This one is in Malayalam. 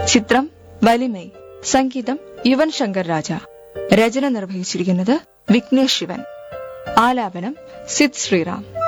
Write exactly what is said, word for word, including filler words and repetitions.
ചിത്രം വലിമൈ. സംഗീതം യുവൻ ശങ്കർ രാജ. രചന നിർവഹിച്ചിരിക്കുന്നത് വിഘ്നേഷ് ശിവൻ. ആലാപനം സിദ് ശ്രീറാം.